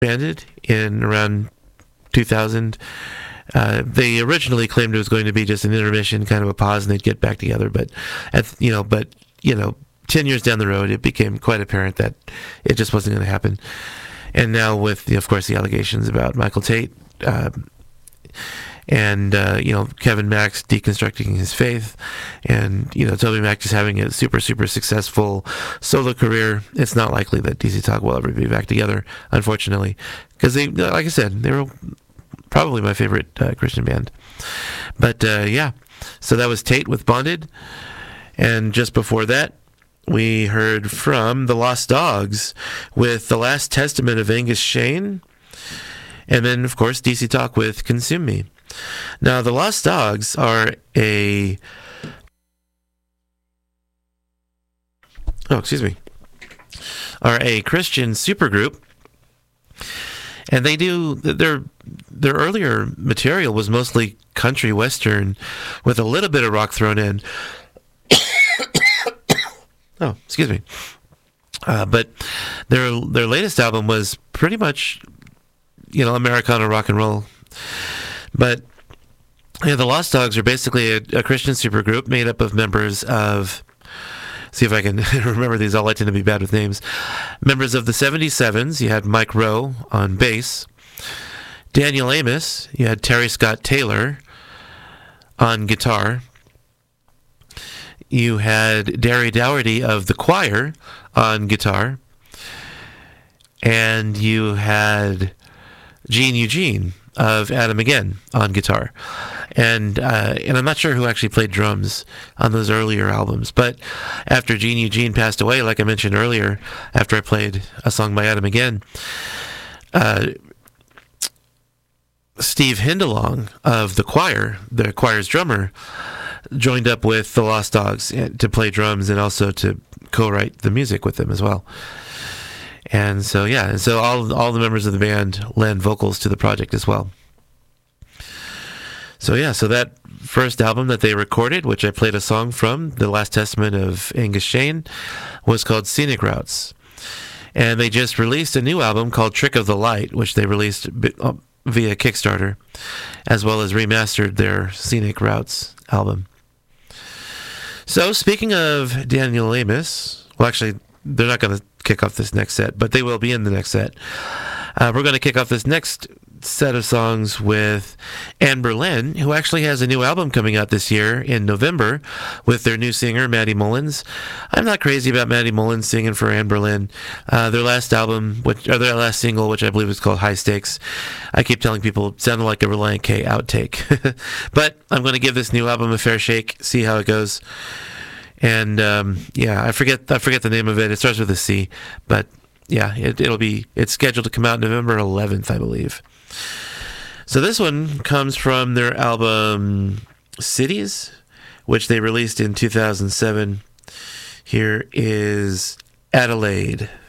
banded in around 2000. They originally claimed it was going to be just an intermission, kind of a pause, and they'd get back together. But 10 years down the road, it became quite apparent that it just wasn't going to happen. And now with, of course, the allegations about Michael Tate, and Kevin Max deconstructing his faith, and Toby Mac just having a super successful solo career, it's not likely that DC Talk will ever be back together, unfortunately, because they, like I said, they were probably my favorite Christian band. But so that was Tate with Bonded, and just before that we heard from the Lost Dogs with The Last Testament of Angus Shane, and then of course DC Talk with Consume Me. Now, the Lost Dogs are a Christian supergroup, and they do their earlier material was mostly country western with a little bit of rock thrown in. Oh, excuse me. But their latest album was pretty much Americana rock and roll. But the Lost Dogs are basically a Christian supergroup made up of members of, see if I can remember these, all I tend to be bad with names, members of the 77s. You had Mike Rowe on bass, Daniel Amos, you had Terry Scott Taylor on guitar, you had Derry Dougherty of The Choir on guitar, and you had Gene Eugene of Adam Again on guitar, and I'm not sure who actually played drums on those earlier albums. But after Gene Eugene passed away, like I mentioned earlier, after I played a song by Adam Again, Steve Hindalong of the choir's drummer, joined up with the Lost Dogs to play drums and also to co-write the music with them as well. And so, all the members of the band lend vocals to the project as well. So that first album that they recorded, which I played a song from, The Last Testament of Angus Shane, was called Scenic Routes. And they just released a new album called Trick of the Light, which they released via Kickstarter, as well as remastered their Scenic Routes album. So, speaking of Daniel Amos, well, actually, they're not going to kick off this next set, but they will be in the next set. We're going to kick off this next set of songs with Anne Boleyn, who actually has a new album coming out this year in November with their new singer, Maddie Mullins. I'm not crazy about Maddie Mullins singing for Anne Boleyn. Their last album, their last single, which I believe is called High Stakes, I keep telling people it sounded like a Relient K outtake. But I'm going to give this new album a fair shake, see how it goes. And I forget the name of it. It starts with a C, but yeah, it's scheduled to come out November 11th, I believe. So this one comes from their album Cities, which they released in 2007. Here is Adelaide.